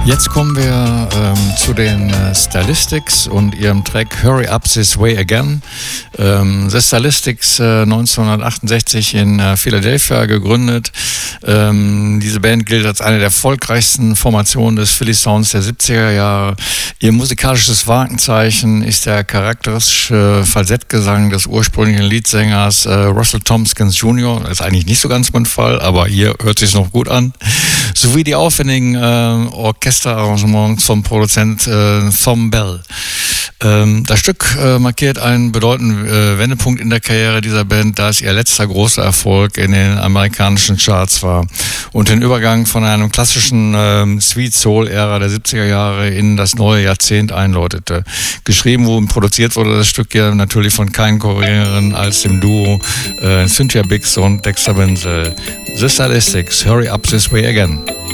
Jetzt kommen wir zu den Stylistics und ihrem Track Hurry Up This Way Again. The Stylistics 1968 in Philadelphia gegründet. Diese Band gilt als eine der erfolgreichsten Formationen des Philly Sounds der 70er Jahre. Ihr musikalisches Markenzeichen ist der charakteristische Falsettgesang des ursprünglichen Leadsängers Russell Tompkins Jr. Das ist eigentlich nicht so ganz mein Fall, aber hier hört sich noch gut an. Sowie die aufwendigen Orchesterarrangements vom Produzent Thom Bell. Das Stück markiert einen bedeutenden Wendepunkt in der Karriere dieser Band, da es ihr letzter großer Erfolg in den amerikanischen Charts war und den Übergang von einem klassischen Sweet Soul-Ära der 70er Jahre in das neue Jahrzehnt einläutete. Geschrieben und produziert wurde das Stück ja natürlich von keinen geringeren als dem Duo Cynthia Biggs und Dexter Wenzel. The Stylistics, Hurry Up This Way Again.